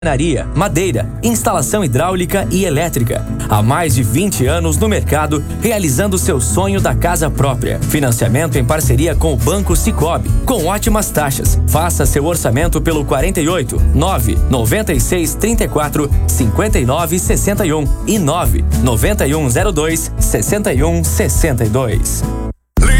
Marcenaria, madeira, instalação hidráulica e elétrica. Há mais de 20 anos no mercado, realizando seu sonho da casa própria. Financiamento em parceria com o Banco Sicoob, com ótimas taxas. Faça seu orçamento pelo 48 9 96 34 59 61 e 9 9102 61 62.